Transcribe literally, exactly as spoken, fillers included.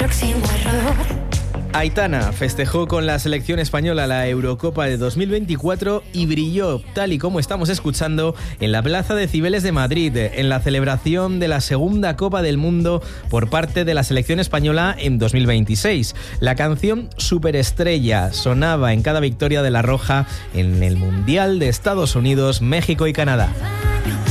próximo error. Aitana festejó con la selección española la Eurocopa de dos mil veinticuatro y brilló, tal y como estamos escuchando, en la Plaza de Cibeles de Madrid, en la celebración de la segunda Copa del Mundo por parte de la selección española en dos mil veintiséis. La canción Superestrella sonaba en cada victoria de la Roja en el Mundial de Estados Unidos, México y Canadá.